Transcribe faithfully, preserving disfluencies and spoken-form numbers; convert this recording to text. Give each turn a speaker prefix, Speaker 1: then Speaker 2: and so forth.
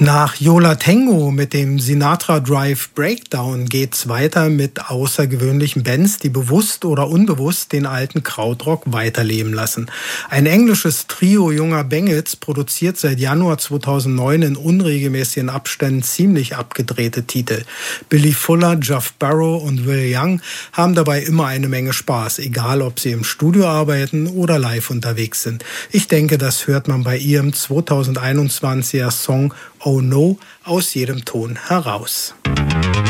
Speaker 1: Nach Yola Tengo mit dem Sinatra Drive Breakdown geht's weiter mit außergewöhnlichen Bands, die bewusst oder unbewusst den alten Krautrock weiterleben lassen. Ein englisches Trio junger Bengels produziert seit Januar zweitausendneun in unregelmäßigen Abständen ziemlich abgedrehte Titel. Billy Fuller, Geoff Barrow und Will Young haben dabei immer eine Menge Spaß, egal ob sie im Studio arbeiten oder live unterwegs sind. Ich denke, das hört man bei ihrem zweitausendeinundzwanziger Song Oh No aus jedem Ton heraus.